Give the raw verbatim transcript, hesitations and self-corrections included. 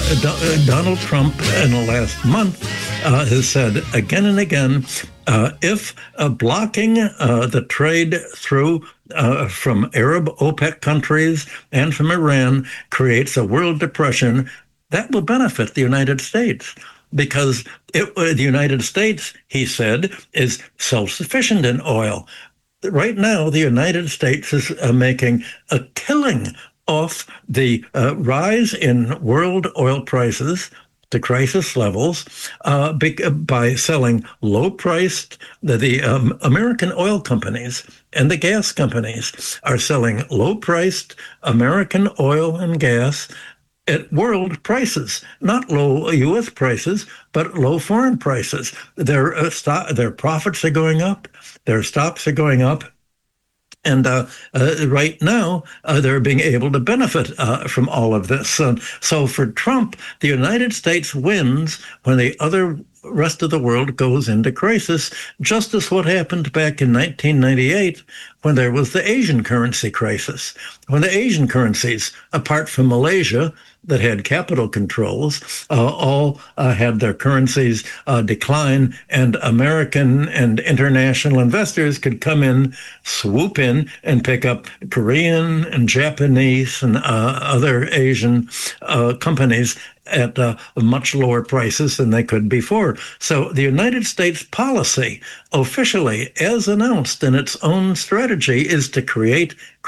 Do- Donald Trump in the last month uh, has said again and again, uh, if uh, blocking uh, the trade through uh, from Arab OPEC countries and from Iran creates a world depression, that will benefit the United States. Because it, uh, the United States, he said, is self-sufficient in oil. Right now, the United States is uh, making a killing off the uh, rise in world oil prices to crisis levels uh, by selling low-priced, the, the um, American oil companies and the gas companies are selling low-priced American oil and gas at world prices, not low U S prices, but low foreign prices. Their uh, stock, their profits are going up, their stocks are going up. And uh, uh, right now, uh, they're being able to benefit uh, from all of this. Uh, so for Trump, the United States wins when the other rest of the world goes into crisis, just as what happened back in nineteen ninety-eight when there was the Asian currency crisis. When the Asian currencies, apart from Malaysia, that had capital controls, uh, all uh, had their currencies uh, decline, and American and international investors could come in, swoop in, and pick up Korean and Japanese and uh, other Asian uh, companies at uh, much lower prices than they could before. So the United States policy, officially, as announced in its own strategy, is to create